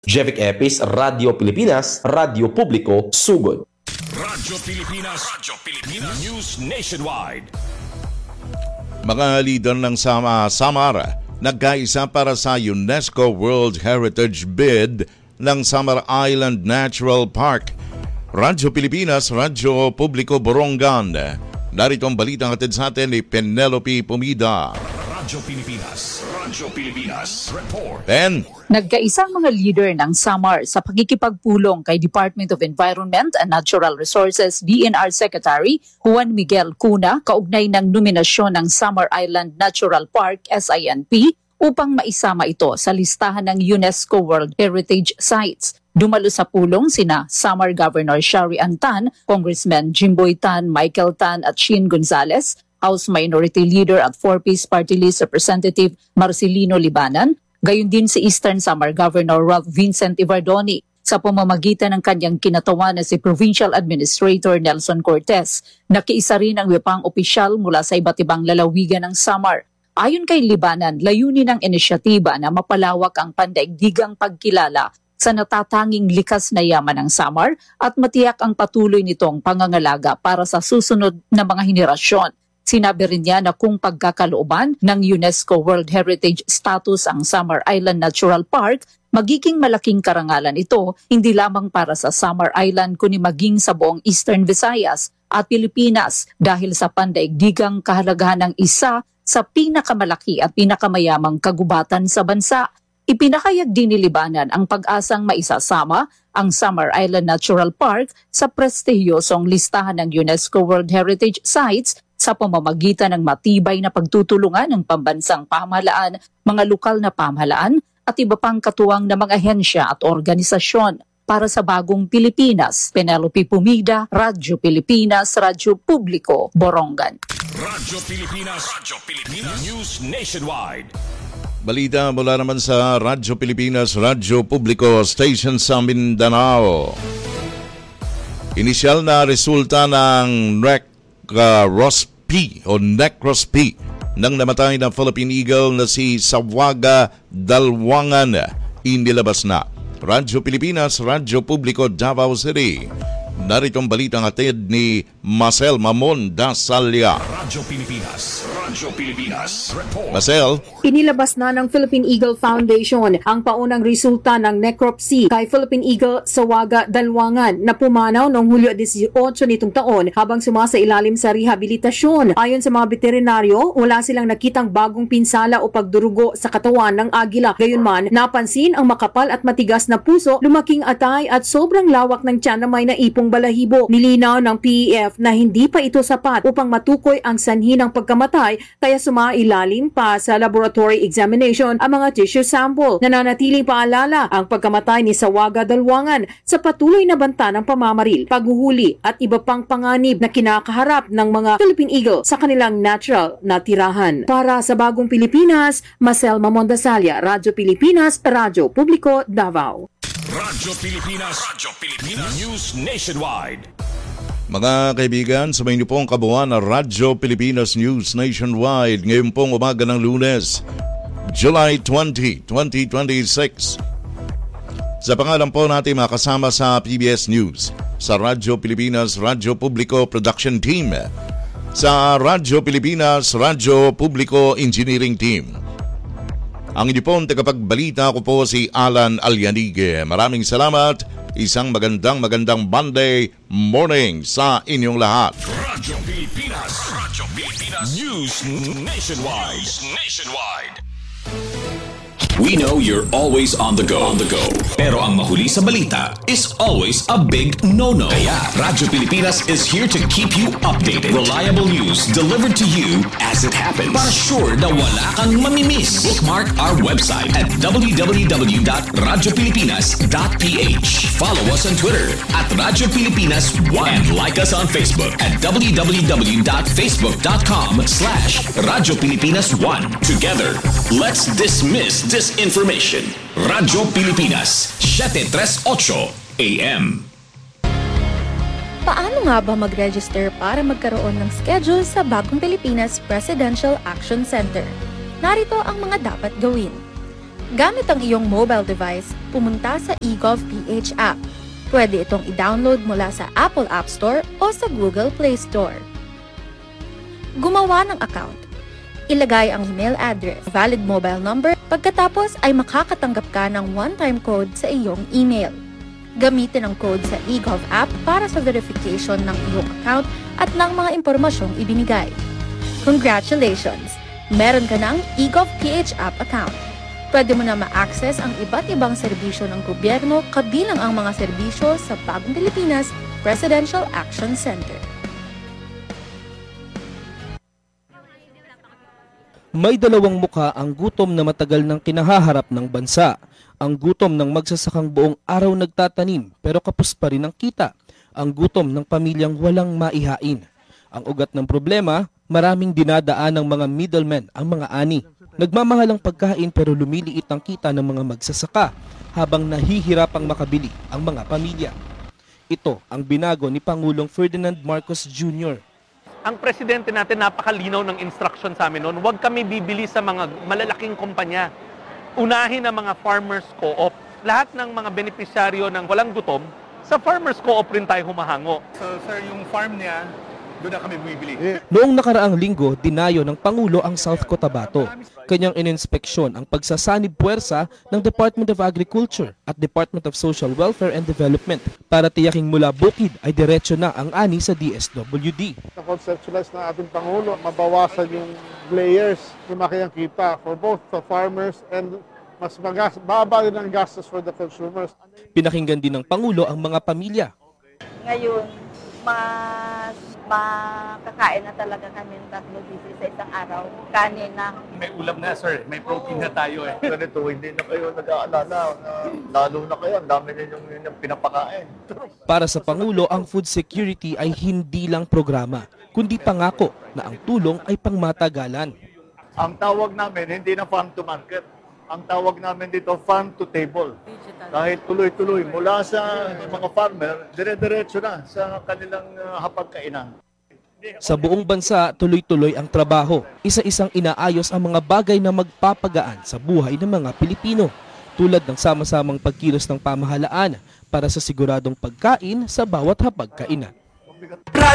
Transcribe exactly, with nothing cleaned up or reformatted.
Jevic Epis, Radio Pilipinas, Radio Publiko, Sugod. Radyo Pilipinas, Radyo Pilipinas, News Nationwide. Mga leader ng Sama Samar, nagkaisa para sa UNESCO World Heritage Bid ng Samar Island Natural Park. Radyo Pilipinas, Radyo Publiko, Borongan. Narito ang balitang hatid sa atin ni Penelope Pumida. Radyo Pilipinas, Radyo Pilipinas, Report. Ben. Nagkaisang mga leader ng Samar sa pagkikipagpulong kay Department of Environment and Natural Resources D N R Secretary Juan Miguel Cuna kaugnay ng nominasyon ng Samar Island Natural Park S I N P upang maisama ito sa listahan ng UNESCO World Heritage Sites. Dumalo sa pulong sina Samar Governor Shari Antan, Congressman Jimboy Tan, Michael Tan at Sheen Gonzales, House Minority Leader at four-piece Party List Representative Marcelino Libanan, gayon din si Eastern Samar Governor Ralph Vincent Ivardoni sa pamamagitan ng kanyang kinatawan na si Provincial Administrator Nelson Cortez. Nakiisa rin ang iba pang opisyal mula sa iba't ibang lalawigan ng Samar. Ayon kay Libanan, layunin ng inisyatiba na mapalawak ang pandaigdigang pagkilala sa natatanging likas na yaman ng Samar at matiyak ang patuloy nitong pangangalaga para sa susunod na mga henerasyon. Sinabi rin niya na kung pagkakalooban ng UNESCO World Heritage status ang Samar Island Natural Park, magiging malaking karangalan ito hindi lamang para sa Samar Island kundi maging sa buong Eastern Visayas at Pilipinas dahil sa pandaigdigang kahalagahan ng isa sa pinakamalaki at pinakamayamang kagubatan sa bansa. Ipinahayag din ni Libanan ang pag-asang maisasama ang Samar Island Natural Park sa prestihiyosong listahan ng UNESCO World Heritage Sites sa pamamagitan ng matibay na pagtutulungan ng pambansang pamahalaan, mga lokal na pamahalaan at iba pang katuwang na mga ahensya at organisasyon. Para sa bagong Pilipinas, Penelope Pumida, Radyo Pilipinas, Radyo Publiko, Borongan. Radyo Pilipinas, Radyo Pilipinas, News Nationwide. Balita mula naman sa Radyo Pilipinas, Radyo Publiko, Station sa Mindanao. Inisyal na resulta ng N E C uh, ROSP o N E C ROSP ng namatay na Philippine Eagle na si Sawaga Dalwangan inilabas na. Radyo Pilipinas, Radyo Publiko, Davao City. Narito ang balitang hatid ni Marcel Mamon Dasalya. Radyo Pilipinas, Radyo Pilipinas, Report. Marcel. Inilabas na ng Philippine Eagle Foundation ang paunang resulta ng necropsy kay Philippine Eagle Sawaga Dalwangan na pumanaw noong Hulyo eighteen nitong taon habang sumasailalim sa rehabilitasyon. Ayon sa mga veterinaryo, wala silang nakitang bagong pinsala o pagdurugo sa katawan ng agila. Gayunman, napansin ang makapal at matigas na puso, lumaking atay at sobrang lawak ng tiyan na may naipong balahibo. Nilinaw ng P E F na hindi pa ito sapat upang matukoy ang sanhi ng pagkamatay kaya sumailalim pa sa laboratory examination ang mga tissue sample. Nananatiling paalala ang pagkamatay ni Sawaga Dalwangan sa patuloy na banta ng pamamaril, paghuhuli at iba pang panganib na kinakaharap ng mga Philippine Eagle sa kanilang natural na tirahan. Para sa Bagong Pilipinas, Marcel Mamondasalya, Radyo Pilipinas, Radyo Publiko, Davao. Radyo Pilipinas, Radyo Pilipinas, News Nationwide. Mga kaibigan, sabay niyo pong kabuuan ng Radyo Pilipinas News Nationwide ngayon pong umaga ng Lunes, July twentieth, twenty twenty-six. Sa pangalan po natin makasama sa P B S News, sa Radyo Pilipinas, Radyo Publiko Production Team, sa Radyo Pilipinas, Radyo Publiko Engineering Team. Ang inyo pong tagapagbalita ko po si Alan Alyanig. Maraming salamat. Isang magandang magandang Monday morning sa inyong lahat. Radyo Pilipinas, Radyo Pilipinas, News Nationwide. Nationwide. We know you're always on the go, on the go. Pero ang mahuli sa balita is always a big no-no. Kaya Radyo Pilipinas is here to keep you updated. Reliable news delivered to you as it happens. Para sure na wala kang mamimiss. Bookmark our website at w w w dot radyo pilipinas dot p h. Follow us on Twitter at Radyo Pilipinas one and like us on Facebook at w w w dot facebook dot com slash Radyo Pilipinas one. Together, let's dismiss this information. Radyo Pilipinas, seven thirty-eight A M. Paano nga ba mag-register para magkaroon ng schedule sa Bagong Pilipinas Presidential Action Center? Narito ang mga dapat gawin. Gamit ang iyong mobile device, pumunta sa eGovPH app. Pwede itong i-download mula sa Apple App Store o sa Google Play Store. Gumawa ng account. Ilagay ang email address, valid mobile number, pagkatapos ay makakatanggap ka ng one-time code sa iyong email. Gamitin ang code sa eGov app para sa verification ng iyong account at ng mga impormasyong ibinigay. Congratulations! Meron ka ng eGovPH app account. Pwede mo na ma-access ang iba't ibang serbisyo ng gobyerno kabilang ang mga serbisyo sa Bagong Pilipinas Presidential Action Center. May dalawang muka ang gutom na matagal nang kinahaharap ng bansa. Ang gutom ng magsasakang buong araw nagtatanim pero kapos pa rin ang kita. Ang gutom ng pamilyang walang maihain. Ang ugat ng problema, maraming dinadaan ng mga middlemen ang mga ani. Nagmamahal ang pagkain pero lumiliit ang kita ng mga magsasaka habang nahihirapang makabili ang mga pamilya. Ito ang binago ni Pangulong Ferdinand Marcos Junior Ang presidente natin napakalinaw ng instruction sa amin noon, huwag kami bibili sa mga malalaking kumpanya. Unahin ang mga farmers co-op. Lahat ng mga benepisyaryo ng walang gutom, sa farmers co-op rin tayo humahango. So sir, yung farm niya, doon na kami bumibili. Noong nakaraang linggo, dinayo ng Pangulo ang South Cotabato. Kanyang ininspeksyon ang pagsasanib puwersa ng Department of Agriculture at Department of Social Welfare and Development para tiyaking mula bukid ay diretso na ang ani sa D S W D. Na-conceptualize ng ating Pangulo, mabawasan yung layers, lumaki ang kita for both the farmers and mas magas, baba din ang gastos for the consumers. Pinakinggan din ng Pangulo ang mga pamilya. Ngayon, mas makakain na talaga kami ng tatlo beses sa isang araw. Kanin na. May ulam na sir, may protein na tayo eh. Ganito, hindi na kayo nag-aalala. Lalo na kayo, ang dami ninyong yung pinapakain. Para sa Pangulo, ang food security ay hindi lang programa, kundi pangako na ang tulong ay pangmatagalan. Ang tawag namin, hindi na farm to market. Ang tawag namin dito, farm to table. Dahil tuloy-tuloy, mula sa mga farmer, dire-diretso na sa kanilang uh, hapagkainan. Sa buong bansa, tuloy-tuloy ang trabaho. Isa-isang inaayos ang mga bagay na magpapagaan sa buhay ng mga Pilipino, tulad ng sama-samang pagkilos ng pamahalaan para sa siguradong pagkain sa bawat hapagkainan.